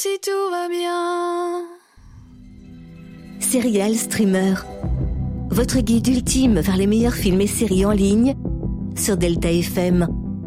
si tout va bien. Serial Streamer, votre guide ultime vers les meilleurs films et séries en ligne sur Delta FM.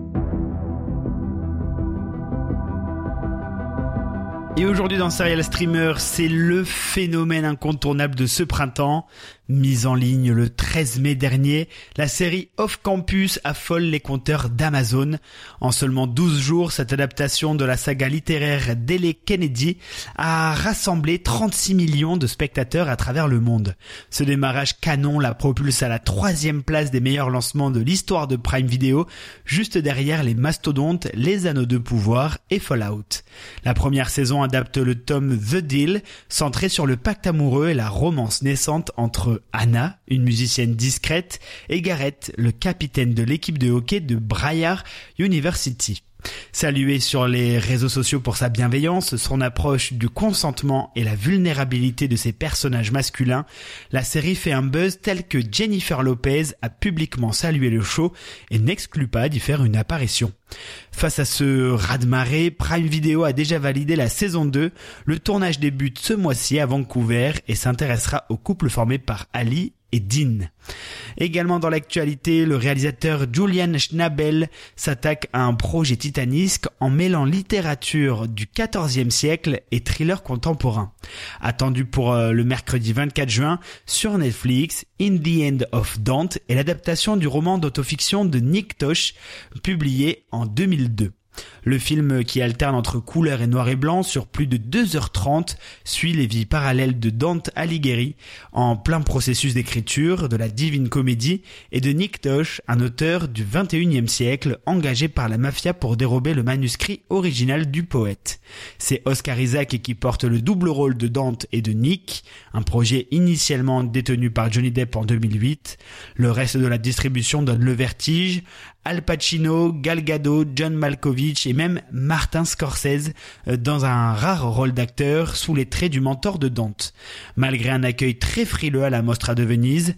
Et aujourd'hui dans Serial Streamer, c'est le phénomène incontournable de ce printemps. Mise en ligne le 13 mai dernier, la série Off Campus affole les compteurs d'Amazon. En seulement 12 jours, cette adaptation de la saga littéraire d'L.A. Kennedy a rassemblé 36 millions de spectateurs à travers le monde. Ce démarrage canon la propulse à la 3e place des meilleurs lancements de l'histoire de Prime Video, juste derrière les mastodontes, les Anneaux de pouvoir et Fallout. La première saison adapte le tome The Deal, centré sur le pacte amoureux et la romance naissante entre Anna, une musicienne discrète, et Garrett, le capitaine de l'équipe de hockey de Briar University. Salué sur les réseaux sociaux pour sa bienveillance, son approche du consentement et la vulnérabilité de ses personnages masculins, la série fait un buzz tel que Jennifer Lopez a publiquement salué le show et n'exclut pas d'y faire une apparition. Face à ce raz-de-marée, Prime Video a déjà validé la saison 2. Le tournage débute ce mois-ci à Vancouver et s'intéressera au couple formé par Ali et Dean. Également dans l'actualité, le réalisateur Julian Schnabel s'attaque à un projet titanesque en mêlant littérature du XIVe siècle et thriller contemporain. Attendu pour le mercredi 24 juin sur Netflix, In the End of Dante est l'adaptation du roman d'autofiction de Nick Tosh, publié en 2002. Le film, qui alterne entre couleur et noir et blanc sur plus de 2h30, suit les vies parallèles de Dante Alighieri, en plein processus d'écriture de la Divine Comédie, et de Nick Tosh, un auteur du XXIe siècle engagé par la mafia pour dérober le manuscrit original du poète. C'est Oscar Isaac qui porte le double rôle de Dante et de Nick, un projet initialement détenu par Johnny Depp en 2008. Le reste de la distribution donne le vertige. Al Pacino, Gal Gadot, John Malkovich et même Martin Scorsese dans un rare rôle d'acteur sous les traits du mentor de Dante. Malgré un accueil très frileux à la Mostra de Venise,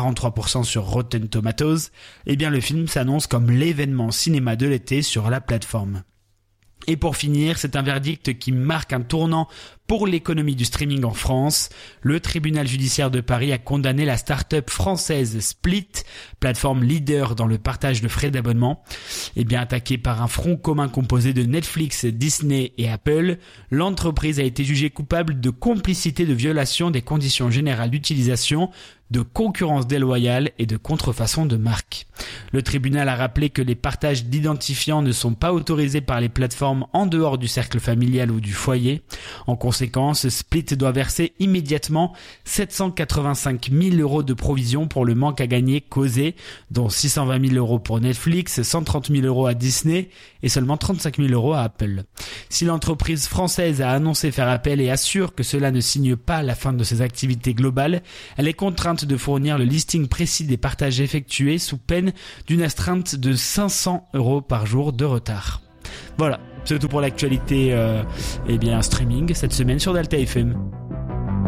43% sur Rotten Tomatoes, eh bien le film s'annonce comme l'événement cinéma de l'été sur la plateforme. Et pour finir, c'est un verdict qui marque un tournant pour l'économie du streaming en France. Le tribunal judiciaire de Paris a condamné la start-up française Split, plateforme leader dans le partage de frais d'abonnement. Attaquée par un front commun composé de Netflix, Disney et Apple, l'entreprise a été jugée coupable de complicité de violation des conditions générales d'utilisation, de concurrence déloyale et de contrefaçon de marque. Le tribunal a rappelé que les partages d'identifiants ne sont pas autorisés par les plateformes en dehors du cercle familial ou du foyer. En conséquence, Split doit verser immédiatement 785 000 € de provision pour le manque à gagner causé, dont 620 000 € pour Netflix, 130 000 € à Disney et seulement 35 000 € à Apple. Si l'entreprise française a annoncé faire appel et assure que cela ne signe pas la fin de ses activités globales, elle est contrainte de fournir le listing précis des partages effectués sous peine d'une astreinte de 500 € par jour de retard. Voilà, c'est tout pour l'actualité streaming cette semaine sur Delta FM.